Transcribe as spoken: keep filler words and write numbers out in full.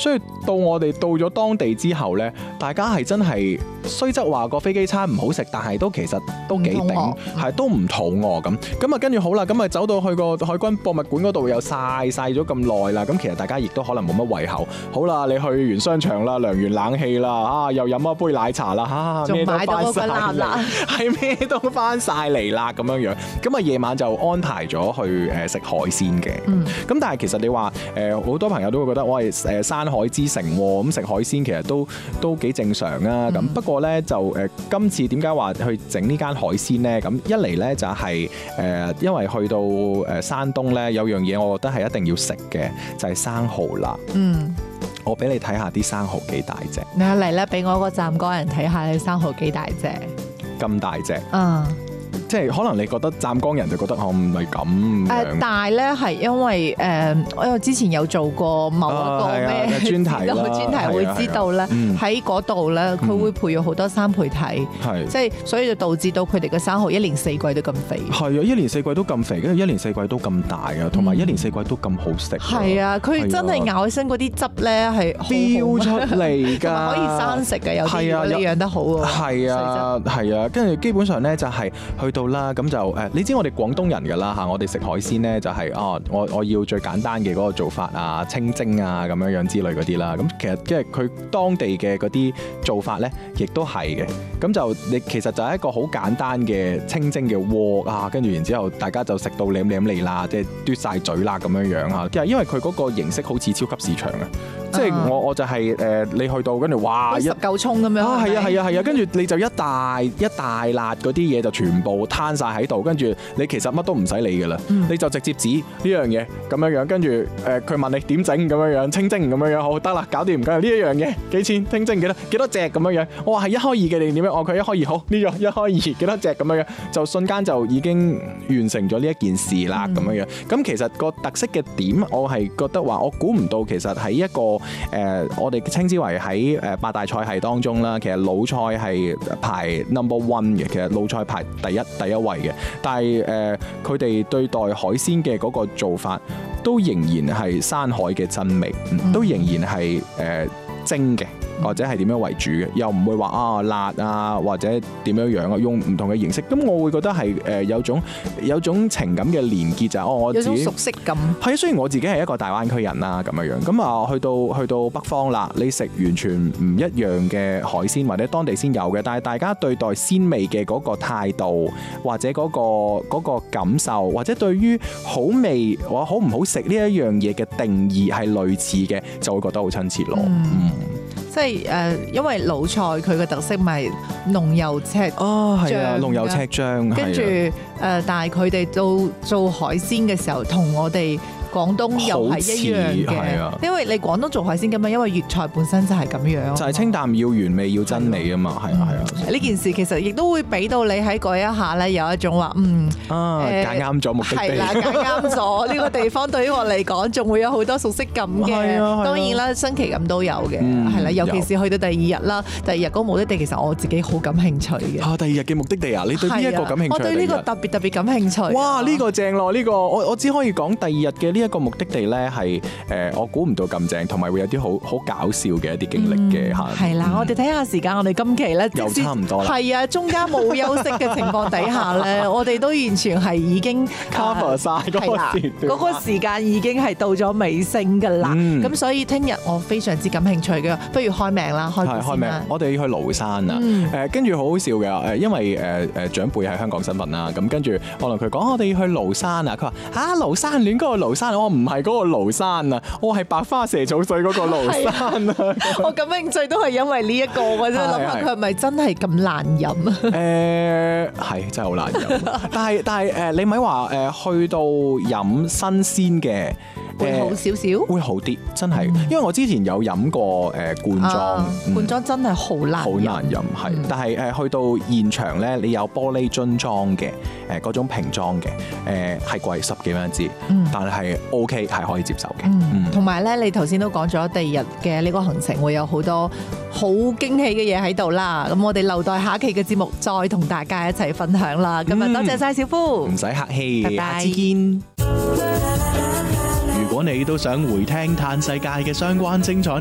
所以到我哋到咗當地之後咧，大家係真係雖則話個飛機餐唔好食，但係都其實都幾頂，係都唔肚餓咁。咁啊跟住好啦，咁啊走到去個海軍博物館嗰度又曬曬咗咁耐啦，咁其實大家亦都可能冇乜胃口。好啦，你去完商場啦，涼完冷氣啦，啊又飲一杯奶茶啦，嚇咩都翻曬嚟，係咩都翻曬嚟啦咁樣樣。咁啊夜晚就安排咗去誒食海鮮嘅。咁、嗯、但係其實你話誒好多朋友都會覺得我係誒山海之城喎，咁食海鮮其實都都幾正常啊。咁、嗯、不過咧就誒今次點解話去整呢間海鮮咧？咁一嚟咧就係、是、誒因為去到誒山東咧有樣嘢，我覺得係一定要食嘅，就係、是、生蠔啦。嗯。我俾你睇下啲生蠔幾大隻。 你嚟咧，俾我個湛江人睇下你生蠔幾大隻。 咁大隻。 嗯。 即係可能你覺得湛江人就覺得我唔係咁樣。 但係咧係因為誒、呃，我又之前有做過某一個咩專題啦， 專題會知道咧喺嗰度咧，佢、嗯、會培育好多生培體，係即係所以就導致到佢哋嘅生蠔一年四季都咁肥。 係啊，一年四季都咁肥，跟住一年四季都咁大啊，同埋一年四季都咁好食。 係啊，佢真係咬起身嗰啲汁咧係飆出嚟㗎， 可以生食嘅，有啲如果你養得好喎。 係啊，係啊，跟住基本上咧就係去到啦，咁就誒，你知我哋廣東人㗎啦嚇，我哋食海鮮咧就係、是、啊，我我要最簡單嘅嗰個做法啊，清蒸啊咁樣樣之類嗰啲啦。咁其實即係佢當地嘅嗰啲做法咧，亦都係嘅。咁就你其實就係一個好簡單嘅清蒸嘅鍋啊，跟住然之後大家就食到舐舐脷啦，即係嘟晒嘴啦咁樣樣嚇。因為佢嗰個形式好似超級市場啊。即係我我就係、是、誒、呃、你去到跟住哇十嚿葱咁樣啊， 係啊係啊係啊，跟住你就一大一大辣嗰啲嘢就全部攤晒喺度，跟住你其實乜都唔使理㗎啦，嗯、你就直接指呢樣嘢咁樣樣，跟住誒佢問你點整咁樣樣，清蒸咁樣樣，好得啦，搞掂唔緊要呢一樣嘢幾錢？清蒸幾多幾多隻咁樣樣？我話係一開二嘅定點樣？哦佢一開二好呢、呢個一開二幾多隻咁樣樣，就瞬間就已經完成咗呢一件事啦咁樣樣。咁其實個特色嘅點，我係覺得話我估唔到，其實喺一個誒、呃，我哋稱之為喺誒八大菜系當中啦，其實魯菜係排 number one 嘅，其實魯菜排第一第一位嘅。但係誒，佢哋對待海鮮嘅嗰個做法，都仍然係山海嘅真味，都仍然係誒、呃、蒸嘅。或者係點樣為主嘅，又唔會話啊辣啊或者點樣樣啊，用唔同嘅形式。咁我會覺得係誒有種有種情感嘅連結就係、是、哦，我自己有種熟悉感。係啊， 雖然我自己係一個大灣區人啦咁樣樣，咁啊去到去到北方啦，你食完全唔一樣嘅海鮮或者當地先有嘅，但係大家對待鮮味嘅嗰個態度或者嗰、嗰個嗰個感受，或者對於好味或者好唔好食呢一樣嘢嘅定義係類似嘅，就會覺得好親切咯。嗯。嗯即係誒、呃，因為魯菜佢嘅特色咪濃油赤哦，係啊，濃油赤醬， 跟住誒，但係佢哋做做海鮮嘅時候，同我哋廣東又係一樣嘅，因為你廣東做海鮮㗎嘛，因為粵菜本身就係咁樣，就係清淡要原味要真味啊嘛，係啊係啊。 呢件事其實亦都會俾到你喺嗰一下咧，有一種話嗯啊揀啱咗目的地， 係啦揀啱咗呢個地方，對於我嚟講仲會有好多熟悉感嘅。當然啦，新奇感都有嘅，係啦，尤其是去到第二日啦，第二日嗰個目的地其實我自己好感興趣嘅。 啊，第二日嘅目的地啊，你對邊一個感興趣？ 我對呢個特別特別感興趣。 哇，呢個正咯，呢個我我只可以講第二日嘅呢一個目的地咧係誒，我估唔到咁正，同埋會有啲好好搞笑嘅一啲經歷嘅嚇。 係啦，我哋睇下時間，我哋今期咧又差唔多啦。 係啊，中間冇休息嘅情況底下咧，我哋都完全係已經 cover 曬嗰個時段， 嗰個時間已經係到咗尾聲㗎啦。咁所以聽日我非常之感興趣嘅，不如開名啦，開開名。我哋要去廬山啊！誒，跟住好好笑嘅誒，因為誒誒長輩係香港身份啦，咁跟住可能佢講我哋要去廬山啊，佢話嚇廬山戀嗰個廬山，我唔係嗰個廬山啊，我係白花蛇草水嗰個廬山啊！ 我感興趣都係因為呢一個，我真係諗下佢係咪真係咁難飲啊？ 誒係真係好難飲，但係但係誒你咪話誒去到飲新鮮嘅。 會好少少， 會好啲，真係，因為我之前有飲過誒罐裝， 罐裝真係好難， 好難飲，係。但係誒去到現場咧，你有玻璃樽裝嘅，誒嗰種瓶裝嘅，誒係貴十幾蚊一支，但係 OK 係可以接受嘅。 同埋咧，你頭先都講咗第二日嘅呢個行程會有好多好驚喜嘅嘢喺度啦。咁我哋留待下期嘅節目再同大家一齊分享啦。今日多謝晒小夫， 唔使客氣， 拜拜， 下次見。如果你都想回聽嘆世界嘅相關精彩